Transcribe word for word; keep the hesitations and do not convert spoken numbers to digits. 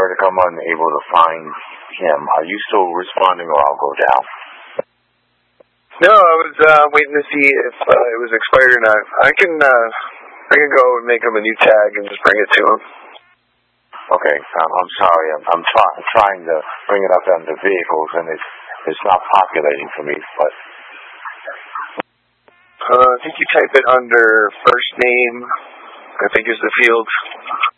if I'm unable to find him, are you still responding, or I'll go down? No, I was uh, waiting to see if uh, it was expired or not. I can uh, I can go and make him a new tag and just bring it to him. Okay, um, I'm sorry. I'm, I'm try- trying to bring it up under vehicles, and it's it's not populating for me. But uh, I think you type it under first name. I think is the field.